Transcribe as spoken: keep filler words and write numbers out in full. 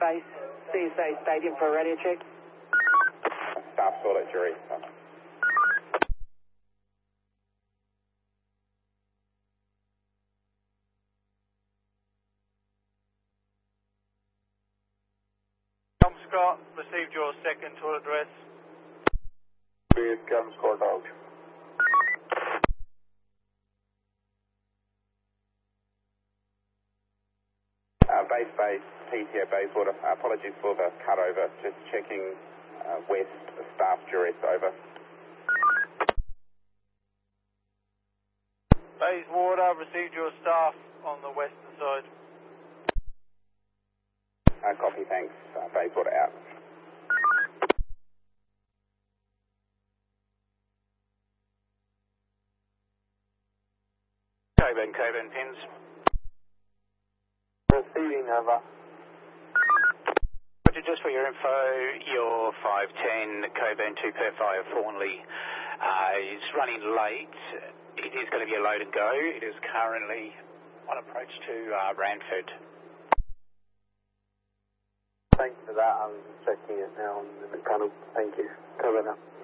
base, C S A Stadium for a radio check. Staff sort at jury. Tom Scott, received your second tour address. Please come Scott out. Uh, base base, P T O Bayswater. Uh, apologies for the cut over. Just checking uh, west, staff duress over. Bayswater, received your staff on the western side. Uh, copy, thanks. Uh, Bayswater out. Coburn, Coburn, pins. Receiving over. Roger, just for your info, your five ten Coburn two per five Fawnley uh, is running late. It is going to be a load and go. It is currently on approach to uh, Ranford. Thank you for that. I'm checking it now on the panel. Thank you. Cover now.